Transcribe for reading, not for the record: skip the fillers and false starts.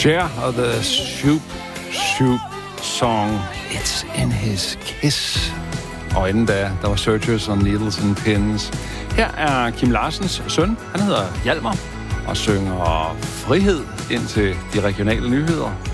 Cher og The Shoop Shoop Song, It's in His Kiss. Og inden da, der var Searchers on Needles and Pins. Her er Kim Larsens søn, han hedder Hjalmar, og synger frihed ind til de regionale nyheder.